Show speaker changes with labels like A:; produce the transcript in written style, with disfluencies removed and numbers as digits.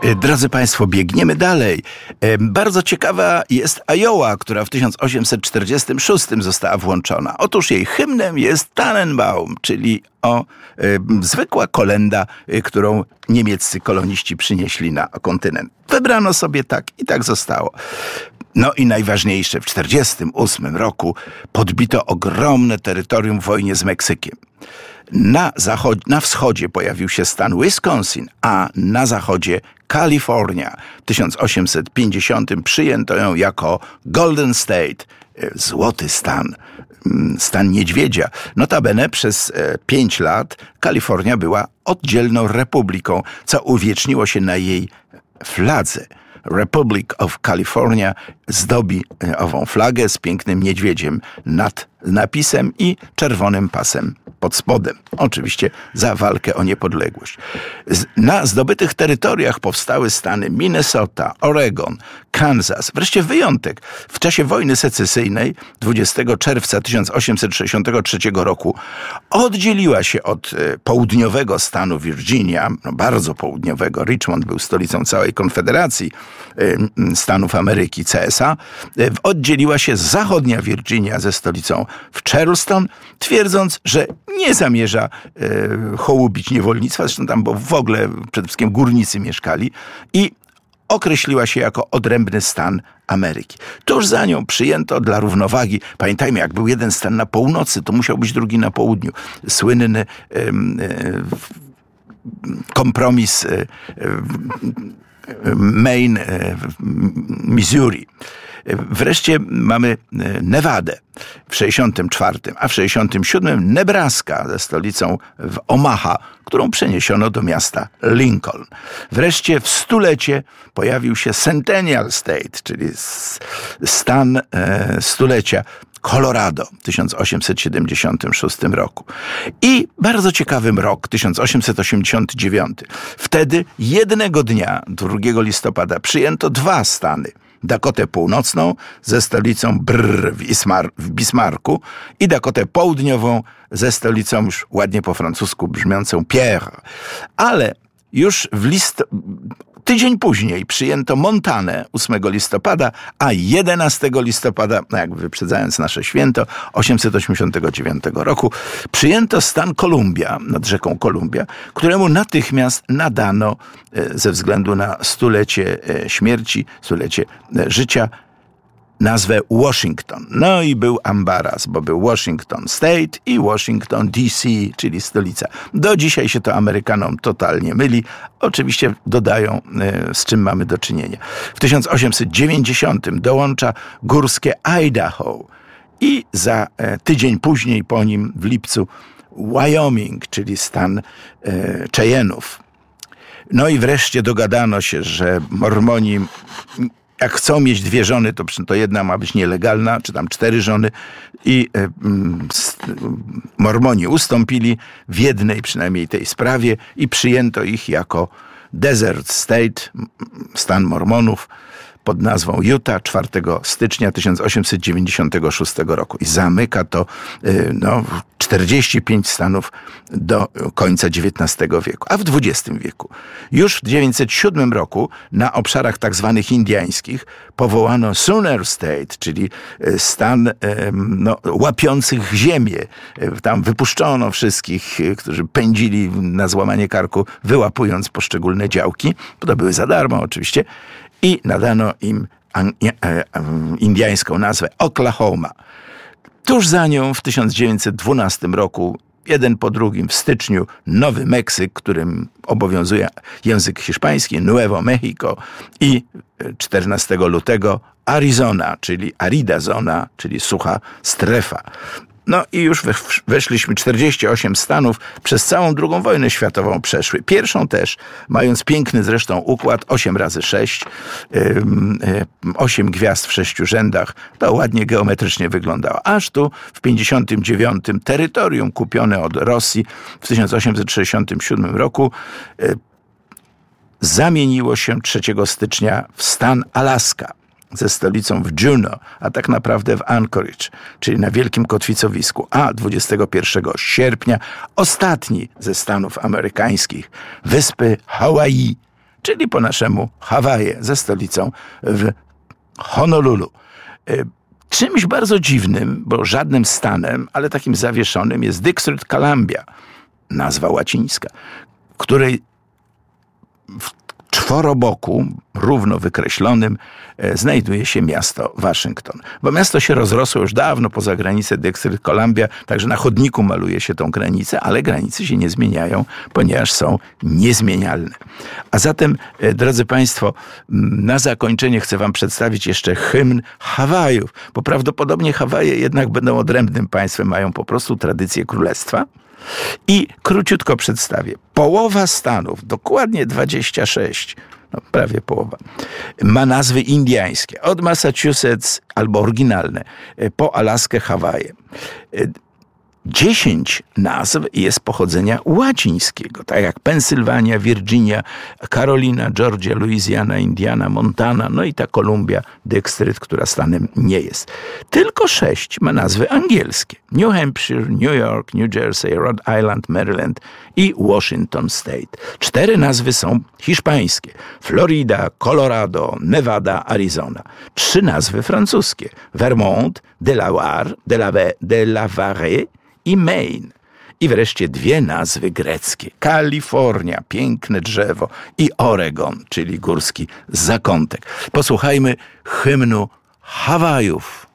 A: Drodzy Państwo, biegniemy dalej. Bardzo ciekawa jest Iowa, która w 1846 została włączona. Otóż jej hymnem jest Tannenbaum, czyli zwykła kolenda, którą niemieccy koloniści przynieśli na kontynent. Wybrano sobie tak i tak zostało. No i najważniejsze, w 1948 roku podbito ogromne terytorium w wojnie z Meksykiem. Na wschodzie pojawił się stan Wisconsin, a na zachodzie Kalifornia. W 1850 przyjęto ją jako Golden State, złoty stan, stan niedźwiedzia. Notabene przez 5 lat Kalifornia była oddzielną republiką, co uwieczniło się na jej fladze. Republic of California zdobi ową flagę z pięknym niedźwiedziem nad napisem i czerwonym pasem pod spodem. Oczywiście za walkę o niepodległość. Na zdobytych terytoriach powstały stany Minnesota, Oregon, Kansas. Wreszcie wyjątek. W czasie wojny secesyjnej 20 czerwca 1863 roku oddzieliła się od południowego stanu Virginia, bardzo południowego. Richmond był stolicą całej Konfederacji Stanów Ameryki, CSA. Oddzieliła się zachodnia Virginia ze stolicą w Charleston, twierdząc, że nie zamierza hołubić niewolnictwa, zresztą tam bo w ogóle przede wszystkim górnicy mieszkali, i określiła się jako odrębny stan Ameryki. Tuż za nią przyjęto dla równowagi, pamiętajmy, jak był jeden stan na północy, to musiał być drugi na południu. Słynny kompromis Maine, Missouri. Wreszcie mamy Nevadę w 64, a w 67 Nebraska ze stolicą w Omaha, którą przeniesiono do miasta Lincoln. Wreszcie w stulecie pojawił się Centennial State, czyli stan stulecia, Colorado w 1876 roku. I bardzo ciekawym rok, 1889. Wtedy jednego dnia, 2 listopada, przyjęto 2 stany. Dakotę Północną ze stolicą w Bismarcku i Dakotę Południową ze stolicą już ładnie po francusku brzmiącą Pierre. Ale już tydzień później przyjęto Montanę 8 listopada, a 11 listopada, jakby wyprzedzając nasze święto, 1889 roku, przyjęto stan Kolumbia nad rzeką Kolumbia, któremu natychmiast nadano ze względu na stulecie śmierci, stulecie życia, nazwę Washington. No i był ambaras, bo był Washington State i Washington DC, czyli stolica. Do dzisiaj się to Amerykanom totalnie myli. Oczywiście dodają, z czym mamy do czynienia. W 1890 dołącza górskie Idaho i za tydzień później po nim w lipcu Wyoming, czyli stan Cheyenne'ów. No i wreszcie dogadano się, że Mormoni, jak chcą mieć 2 żony, to jedna ma być nielegalna, czy tam 4 żony. I Mormoni ustąpili w jednej przynajmniej tej sprawie i przyjęto ich jako Desert State, stan Mormonów, pod nazwą Utah 4 stycznia 1896 roku. I zamyka to 45 stanów do końca XIX wieku. A w XX wieku, już w 1907 roku na obszarach tak zwanych indiańskich powołano Sooner State, czyli stan łapiących ziemię. Tam wypuszczono wszystkich, którzy pędzili na złamanie karku, wyłapując poszczególne działki. To były za darmo oczywiście. I nadano im indiańską nazwę Oklahoma. Tuż za nią w 1912 roku, jeden po drugim, w styczniu, Nowy Meksyk, którym obowiązuje język hiszpański, Nuevo Mexico, i 14 lutego Arizona, czyli arida zona, czyli sucha strefa. No i już weszliśmy, 48 stanów przez całą II wojnę światową przeszły. Pierwszą też, mając piękny zresztą układ 8x6, 8 gwiazd w 6 rzędach, to ładnie geometrycznie wyglądało. Aż tu w 59 terytorium kupione od Rosji w 1867 roku zamieniło się 3 stycznia w stan Alaska ze stolicą w Juneau, a tak naprawdę w Anchorage, czyli na wielkim kotwicowisku. A 21 sierpnia ostatni ze stanów amerykańskich, wyspy Hawaii, czyli po naszemu Hawaje ze stolicą w Honolulu. Czymś bardzo dziwnym, bo żadnym stanem, ale takim zawieszonym jest District Columbia, nazwa łacińska, której w czworoboku, równo wykreślonym, znajduje się miasto Waszyngton. Bo miasto się rozrosło już dawno poza granicę District Columbia, także na chodniku maluje się tą granicę, ale granice się nie zmieniają, ponieważ są niezmienialne. A zatem, drodzy Państwo, na zakończenie chcę Wam przedstawić jeszcze hymn Hawajów, bo prawdopodobnie Hawaje jednak będą odrębnym państwem, mają po prostu tradycję królestwa. I króciutko przedstawię. Połowa stanów, dokładnie 26, no prawie połowa, ma nazwy indyjskie. Od Massachusetts, albo oryginalne, po Alaskę, Hawaje. 10 nazw jest pochodzenia łacińskiego, tak jak Pensylwania, Virginia, Karolina, Georgia, Louisiana, Indiana, Montana, no i ta Columbia District, która stanem nie jest. Tylko 6 ma nazwy angielskie. New Hampshire, New York, New Jersey, Rhode Island, Maryland i Washington State. 4 nazwy są hiszpańskie. Florida, Colorado, Nevada, Arizona. 3 nazwy francuskie. Vermont, Delaware, Delaware i Maine. I wreszcie 2 nazwy greckie. Kalifornia, piękne drzewo, i Oregon, czyli górski zakątek. Posłuchajmy hymnu Hawajów.